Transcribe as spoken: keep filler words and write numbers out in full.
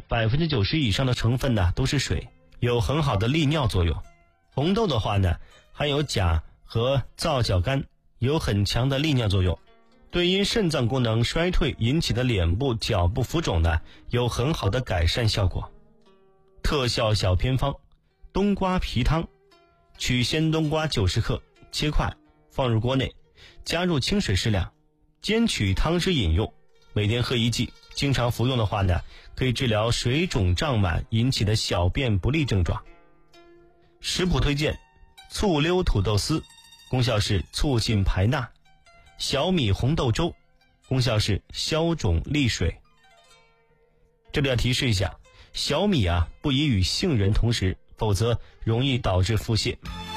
百分之九十以上的成分呢都是水，有很好的利尿作用。红豆的话呢，含有钾和皂角苷，有很强的利尿作用。对因肾脏功能衰退引起的脸部、脚部浮肿呢，有很好的改善效果。特效小偏方：冬瓜皮汤。取鲜冬瓜九十克，切块，放入锅内，加入清水适量，煎取汤汁饮用，每天喝一剂。经常服用的话呢，可以治疗水肿胀满引起的小便不利症状。食谱推荐：醋溜土豆丝，功效是促进排钠；小米红豆粥，功效是消肿利水。这里要提示一下，小米啊不宜与杏仁同食，否则容易导致腹泻。